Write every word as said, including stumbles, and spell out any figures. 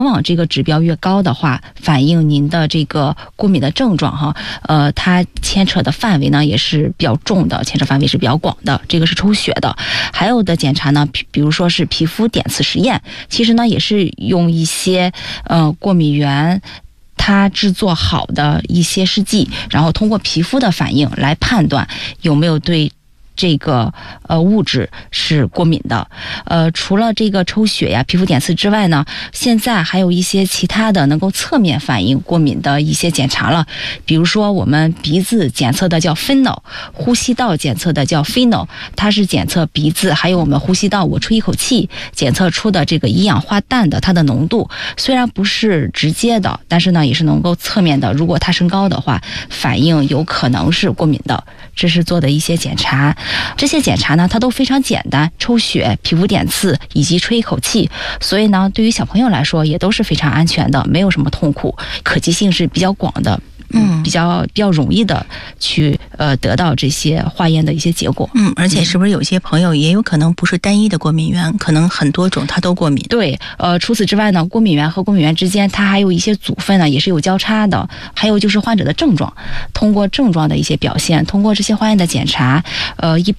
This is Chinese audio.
往往这个指标越高的话，反映您的这个过敏的症状哈，呃，它牵扯的范围呢也是比较重的，牵扯范围是比较广的。这个是抽血的，还有的检查呢，比如说是皮肤点刺实验，其实呢也是用一些呃过敏源它制作好的一些试剂，然后通过皮肤的反应来判断有没有对这个呃物质是过敏的。呃，除了这个抽血呀、皮肤点刺之外呢，现在还有一些其他的能够侧面反映过敏的一些检查了。比如说我们鼻子检测的叫 F I N O， 呼吸道检测的叫 F I N O， 它是检测鼻子还有我们呼吸道，我吹一口气检测出的这个一氧化氮的它的浓度，虽然不是直接的，但是呢也是能够侧面的，如果它升高的话，反映有可能是过敏的。这是做的一些检查。这些检查呢它都非常简单，抽血、皮肤点刺以及吹一口气，所以呢对于小朋友来说也都是非常安全的，没有什么痛苦，可及性是比较广的。嗯，比较比较容易的去呃得到这些化验的一些结果。 嗯，而且是不是有些朋友也有可能不是单一的过敏源，可能很多种他都过敏？ 对，呃，除此之外呢，过敏源和过敏源之间它还有一些组分呢，也是有交叉的。还有就是患者的症状，通过症状的一些表现，通过这些化验的检查，呃，一